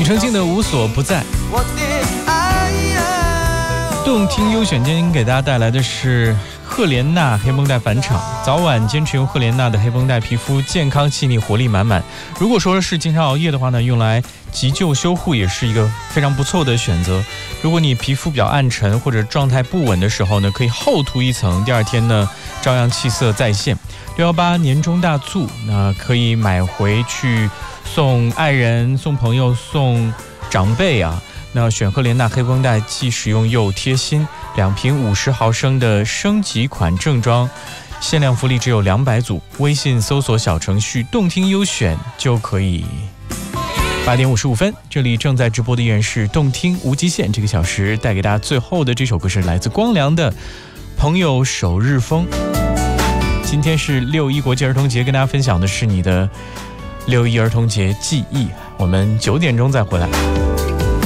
成静的无所不在。动听优选今天给大家带来的是赫莲娜黑绷带返场，早晚坚持用赫莲娜的黑绷带，皮肤健康细腻，活力满满。如果说是经常熬夜的话呢，用来急救修护也是一个非常不错的选择。如果你皮肤比较暗沉或者状态不稳的时候呢，可以厚涂一层，第二天呢照样气色再现。618年终大促，那可以买回去送爱人、送朋友、送长辈啊。那选赫莲娜黑绷带既实用又贴心，2瓶50毫升的升级款正装，限量福利只有200组，微信搜索小程序动听优选就可以。8点55分，这里正在直播的依然是动听无极限，这个小时带给大家最后的这首歌是来自光良的朋友首日风。今天是6·1国际儿童节，跟大家分享的是你的6·1儿童节记忆，我们9点钟再回来。